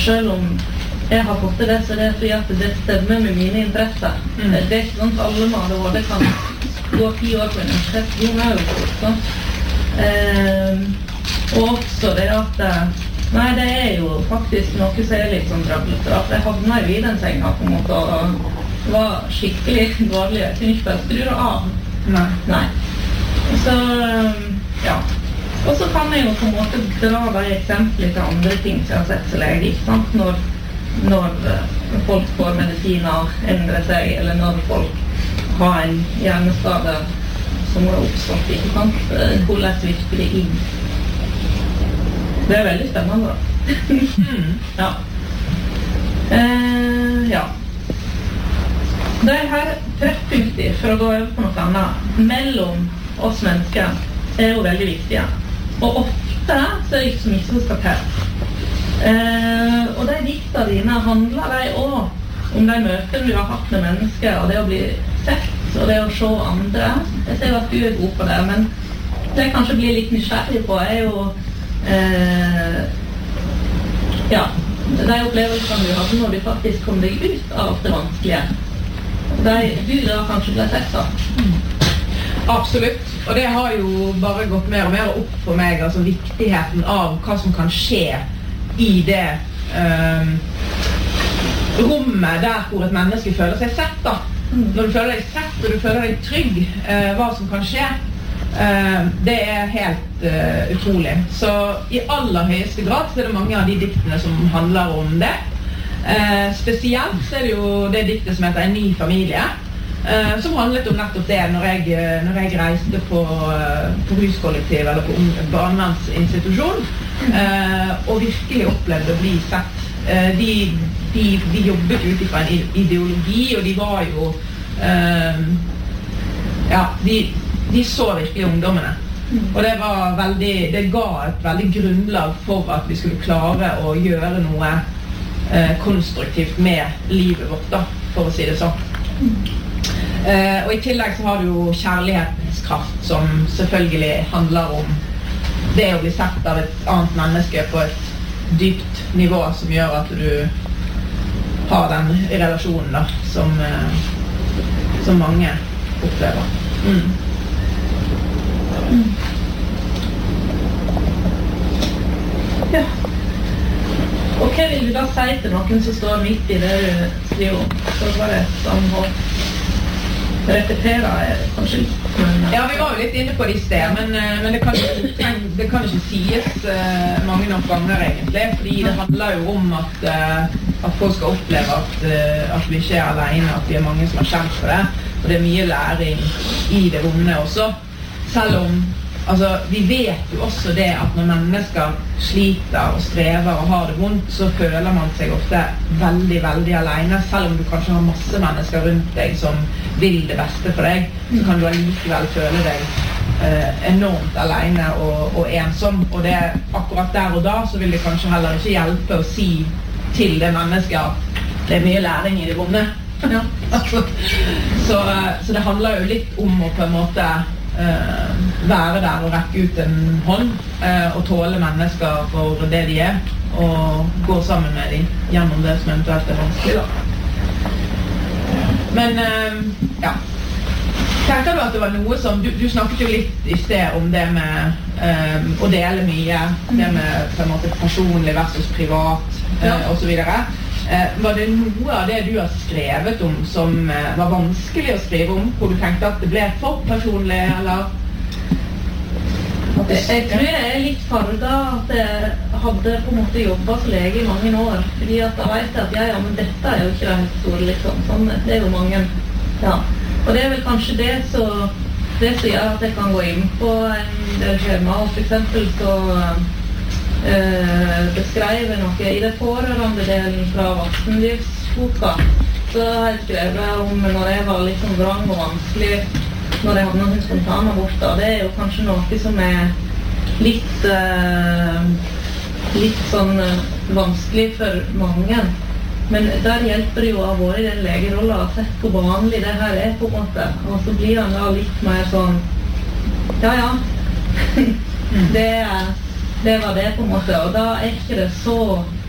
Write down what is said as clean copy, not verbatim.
selv om jeg har fått til det, så det fordi at det stemmer med mine interesser. Det ikke sånn at alle med ADHD kan gå 10 år på universitet, noen jo sånn. Og også det at nei, det jo faktisk noe som litt sånn drøblete, at jeg havnet i Vidensenga på en måte, og det var skikkelig dårlig. Jeg kunne ikke bare skru det av. Nei. Så, ja. Og så kan jeg jo på en måte dra de eksempler til andre ting som jeg har sett som lege, ikke sant? Når folk får medisiner endre seg, eller når folk har en hjerneskade som har oppstått, ikke sant? Hvordan virker det inn? Det veldig spennende da. Ja. Ja. Det her treffpunkter, for å gå over på noe annet, mellom oss mennesker jo veldig viktige. Og ofte så det ikke så mye som skal til. Og de diktene dine handler de også om de møtene vi har hatt med mennesker, og det å bli sett, og det å se andre. Jeg ser jo at du god på det, men det jeg kanskje blir litt nysgjerrig på jo ja, de opplevelsene du hadde når du faktisk kom deg ut av det vanskelige. Du da kanskje ble sett da? Absolutt, og det har jo bare gått mer og mer opp for meg, altså viktigheten av hva som kan skje i det rommet der hvor et menneske føler seg sett da. Når du føler deg sett og du føler deg trygg, hva som kan skje, det helt utrolig. Så i aller høyeste grad så det mange av de diktene som handler om det. Spesielt så det jo det diktet som heter En ny familie, som handlet om nettopp det når jeg reiste på huskollektiv eller på barnevernsinstitusjon, og virkelig opplevde å bli sett. De jobbet ut fra en ideologi, og de var jo ja, de så virkelig ungdommene. Og det ga et veldig grunnlag for at vi skulle klare å gjøre noe konstruktivt med livet vårt da, for å si det sånn. Og i tillegg så har du jo kjærlighetens kraft, som selvfølgelig handler om det å bli sett av et annet menneske på et dypt nivå, som gjør at du har den relasjonen da, som mange opplever. Ja. Og hva vil du da si til noen som står midt i det du skriver om? Så var det samhold. Repeterer kanskje litt. Ja, vi var jo litt inne på det i sted, men det kan ikke sies mange nok ganger egentlig, fordi det handler jo om at folk skal oppleve at vi ikke alene, at vi mange som har kjent for det, og det mye læring i det rommet også. Selv om, altså, vi vet jo også det at når mennesker sliter og strever og har det vondt, så føler man seg ofte veldig, veldig alene. Selv om du kanskje har masse mennesker rundt deg som vil det beste for deg, så kan du allikevel føle deg enormt alene og ensom. Og det akkurat der og da, så vil det kanskje heller ikke hjelpe å si til det mennesket at det mye læring i det rommet. Ja. Så det handler jo litt om å på en måte være der og rekke ut en hånd og tåle mennesker for det de og gå sammen med dem gjennom det som eventuelt vanskelig da. Men ja, tenker du at det var noe som du snakket jo litt i sted om det med å dele mye, det med på en måte personlig versus privat og så videre. Var det noe av det du har skrevet om som var vanskelig å skrive om, hvor du tenkte at det ble for personlig, eller? Jeg tror det litt farget at jeg hadde på en måte jobbet som lege i mange år, fordi at jeg vet at ja, men dette jo ikke det helt store, liksom. Sånn, det jo mange, ja. Og det vel kanskje det som gjør at jeg kan gå inn på en del skjemaer, for eksempel så beskrev noe i det pårørende delen fra voksenlivsboka. Så har jeg skrevet om når jeg var litt sånn vrang og vanskelig, når jeg hadde noen spontanaborter. Det jo kanskje noe som litt sånn vanskelig for mange. Men der hjelper det jo å ha vært i den legerollen og sett hvor vanlig det her på en måte. Og så blir han da litt mer sånn, ja, det var det på en måte, og da ikke det så